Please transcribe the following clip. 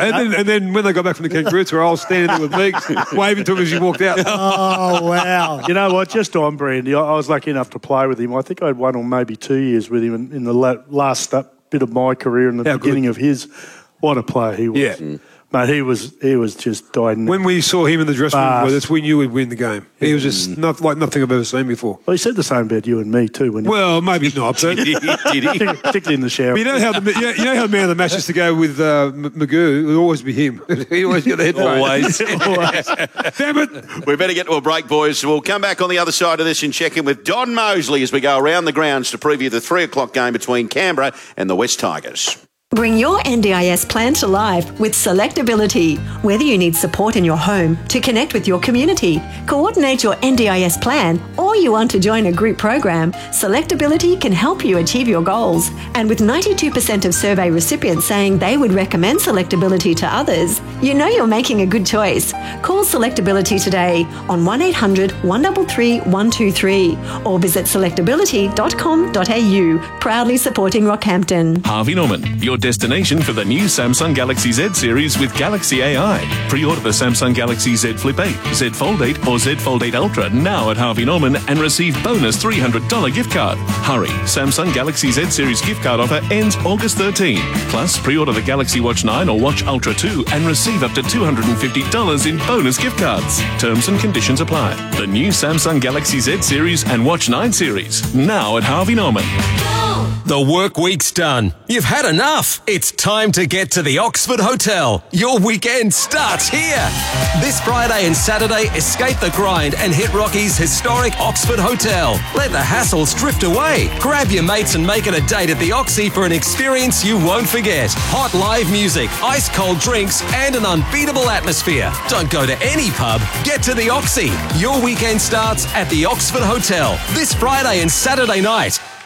And then when they got back from the kangaroo tour, I was standing there with Meeks, waving to him as he walked out. Oh, wow. You know what? Just on Brandy, I was lucky enough to play with him. I think I had 1 or maybe 2 years with him in the last bit of my career and the beginning of his. What a player he was. Yeah. Mate, he was just dynamic. When we saw him in the dressing room with us, we knew we'd win the game. He was just not like nothing I've ever seen before. Well, he said the same about you and me too. Well, maybe not. But Did he? particularly in the shower. But you know how the man of the match used to go with Magoo? It would always be him. He always got the headphone. Always. Damn it. We better get to a break, boys. We'll come back on the other side of this and check in with Don Mosley as we go around the grounds to preview the 3 o'clock game between Canberra and the West Tigers. Bring your NDIS plan to life with Selectability. Whether you need support in your home, to connect with your community, coordinate your NDIS plan, or you want to join a group program, Selectability can help you achieve your goals. And with 92% of survey recipients saying they would recommend Selectability to others, you know you're making a good choice. Call Selectability today on 1800 133 123 or visit selectability.com.au. Proudly supporting Rockhampton. Harvey Norman, your destination for the new Samsung Galaxy Z series with Galaxy AI. Pre-order the Samsung Galaxy Z Flip 8, Z Fold 8 or Z Fold 8 Ultra now at Harvey Norman and receive bonus $300 gift card. Hurry, Samsung Galaxy Z series gift card offer ends August 13. Plus, pre-order the Galaxy Watch 9 or Watch Ultra 2 and receive up to $250 in bonus gift cards. Terms and conditions apply. The new Samsung Galaxy Z series and Watch 9 series now at Harvey Norman. The work week's done. You've had enough. It's time to get to the Oxford Hotel. Your weekend starts here. This Friday and Saturday, escape the grind and hit Rocky's historic Oxford Hotel. Let the hassles drift away. Grab your mates and make it a date at the Oxy for an experience you won't forget. Hot live music, ice cold drinks, and an unbeatable atmosphere. Don't go to any pub. Get to the Oxy. Your weekend starts at the Oxford Hotel this Friday and Saturday night.